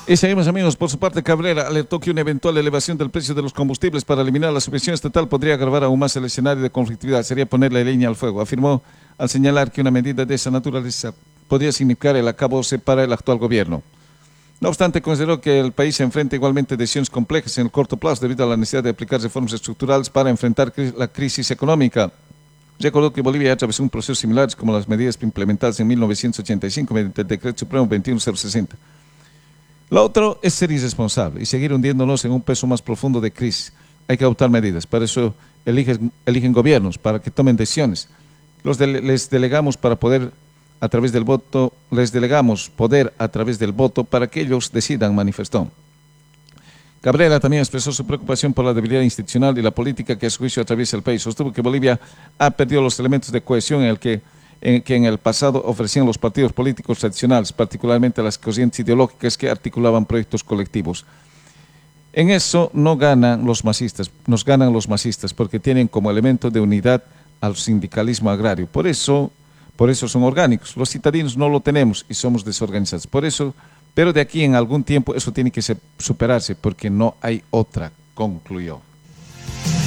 Y seguimos, amigos. Por su parte, Cabrera alertó que una eventual elevación del precio de los combustibles para eliminar la subvención estatal podría agravar aún más el escenario de conflictividad. Sería ponerle leña al fuego. Afirmó al señalar que una medida de esa naturaleza podría significar el acabose para el actual gobierno. No obstante, consideró que el país se enfrenta igualmente a decisiones complejas en el corto plazo debido a la necesidad de aplicar reformas estructurales para enfrentar la crisis económica. Recordó que Bolivia atravesó un proceso similar como las medidas implementadas en 1985 mediante el Decreto Supremo 21060. Lo otro es ser irresponsable y seguir hundiéndonos en un peso más profundo de crisis. Hay que adoptar medidas. Para eso eligen gobiernos, para que tomen decisiones. Les delegamos para poder a través del voto, les delegamos poder a través del voto para que ellos decidan, manifestó. Cabrera también expresó su preocupación por la debilidad institucional y la política que a su juicio atraviesa el país. Sostuvo que Bolivia ha perdido los elementos de cohesión que en el pasado ofrecían los partidos políticos tradicionales, particularmente las corrientes ideológicas que articulaban proyectos colectivos. En eso no ganan los masistas, nos ganan los masistas, porque tienen como elemento de unidad al sindicalismo agrario. Por eso son orgánicos. Los citadinos no lo tenemos y somos desorganizados. Por eso, pero de aquí en algún tiempo eso tiene que superarse, porque no hay otra, concluyó.